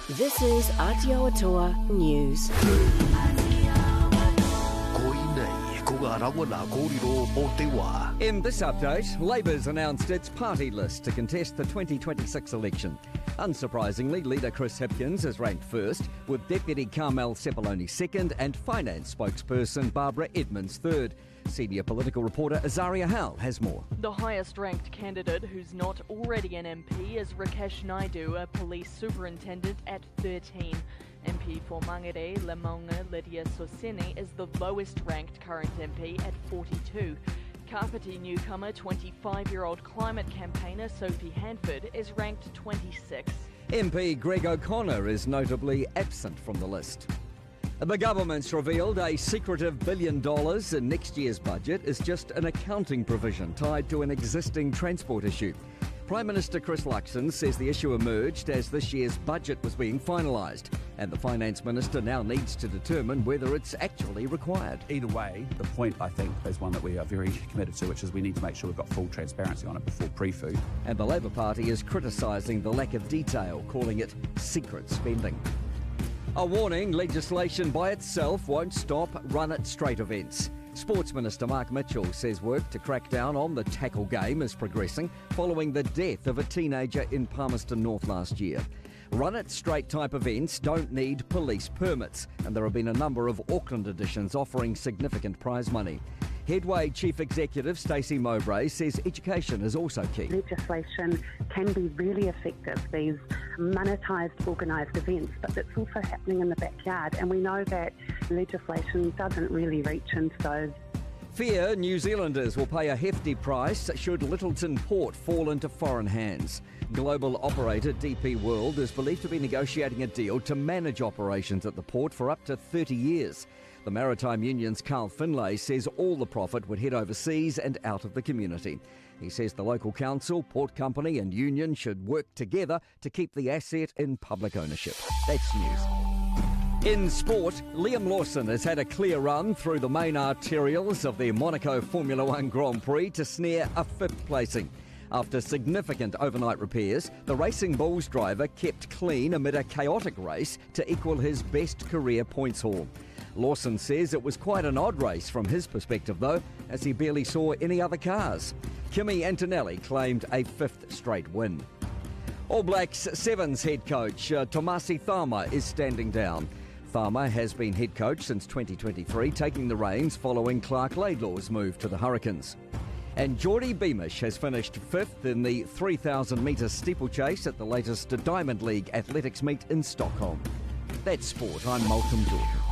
This is Aotearoa News. In this update, Labour's announced its party list to contest the 2026 election. Unsurprisingly, leader Chris Hipkins is ranked first, with Deputy Carmel Sepuloni second and Finance spokesperson Barbara Edmonds third. Senior political reporter Azaria Howell has more. The highest ranked candidate who's not already an MP is Rakesh Naidu, a police superintendent at 13. MP for Mangere, Lamonga, Lydia Soseni is the lowest ranked current MP at 42. Kapiti newcomer 25-year-old climate campaigner Sophie Hanford is ranked 26. MP Greg O'Connor is notably absent from the list. The government's revealed a secretive $1 billion in next year's budget is just an accounting provision tied to an existing transport issue. Prime Minister Chris Luxon says the issue emerged as this year's budget was being finalised, and the Finance Minister now needs to determine whether it's actually required. Either way, the point, I think, is one that we are very committed to, which is we need to make sure we've got full transparency on it before pre-food. And the Labour Party is criticising the lack of detail, calling it secret spending. A warning, legislation by itself won't stop Run It Straight events. Sports Minister Mark Mitchell says work to crack down on the tackle game is progressing following the death of a teenager in Palmerston North last year. Run It Straight type events don't need police permits, and there have been a number of Auckland editions offering significant prize money. Headway Chief Executive Stacey Mowbray says education is also key. Legislation can be really effective, these monetised organised events, but it's also happening in the backyard, and we know that legislation doesn't really reach into those. Fear New Zealanders will pay a hefty price should Lyttelton Port fall into foreign hands. Global operator DP World is believed to be negotiating a deal to manage operations at the port for up to 30 years. The Maritime Union's Carl Finlay says all the profit would head overseas and out of the community. He says the local council, port company and union should work together to keep the asset in public ownership. That's news. In sport, Liam Lawson has had a clear run through the main arterials of the Monaco Formula One Grand Prix to snare a fifth placing. After significant overnight repairs, the Racing Bulls driver kept clean amid a chaotic race to equal his best career points haul. Lawson says it was quite an odd race from his perspective though, as he barely saw any other cars. Kimi Antonelli claimed a fifth straight win. All Blacks Sevens head coach Tomasi Tharma is standing down. Tharma has been head coach since 2023, taking the reins following Clark Laidlaw's move to the Hurricanes. And Geordie Beamish has finished fifth in the 3,000-metre steeplechase at the latest Diamond League athletics meet in Stockholm. That's sport. I'm Malcolm Jordan.